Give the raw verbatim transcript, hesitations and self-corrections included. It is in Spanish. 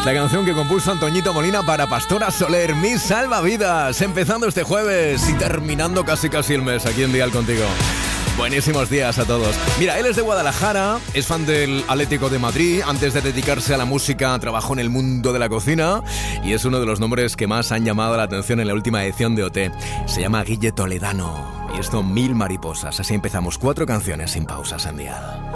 La canción que compuso Antoñito Molina para Pastora Soler, Mis Salvavidas, empezando este jueves y terminando casi casi el mes aquí en Dial Contigo. Buenísimos días a todos. Mira, él es de Guadalajara, es fan del Atlético de Madrid. Antes de dedicarse a la música, trabajó en el mundo de la cocina y es uno de los nombres que más han llamado la atención en la última edición de O T. Se llama Guille Toledano y esto Mil Mariposas. Así empezamos cuatro canciones sin pausas en Dial.